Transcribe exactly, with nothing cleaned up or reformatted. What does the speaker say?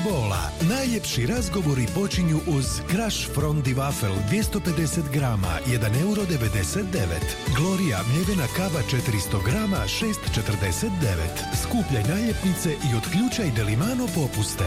Bola. Najljepši razgovori počinju uz Crash Frondi Wafel dvjesto pedeset grama, jedan euro devedeset devet. Gloria mljevena kava četiristo grama, šest četrdeset devet. Skupljaj naljepnice i otključaj Delimano popuste.